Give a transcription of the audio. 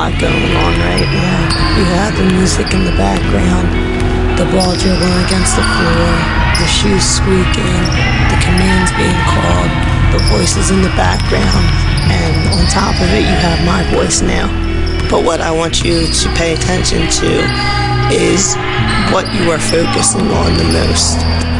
lot going on, right? Yeah. You have the music in the background, the ball dribbling against the floor, the shoes squeaking, the commands being called, the voices in the background, and on top of it, you have my voice now. But what I want you to pay attention to is what you are focusing on the most.